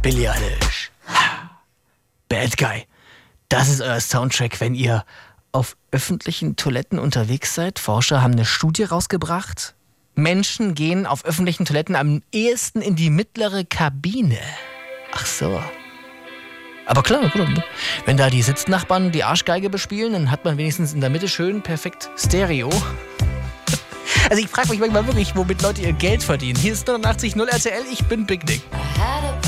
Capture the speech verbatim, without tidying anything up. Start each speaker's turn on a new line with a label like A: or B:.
A: Billie Eilish. Bad Guy. Das ist euer Soundtrack, wenn ihr auf öffentlichen Toiletten unterwegs seid. Forscher haben eine Studie rausgebracht. Menschen gehen auf öffentlichen Toiletten am ehesten in die mittlere Kabine. Ach so. Aber klar, wenn da die Sitznachbarn die Arschgeige bespielen, dann hat man wenigstens in der Mitte schön perfekt Stereo. Also ich frage mich manchmal wirklich, womit Leute ihr Geld verdienen. Hier ist neunundachtzig Komma null R T L, ich bin Big Nick.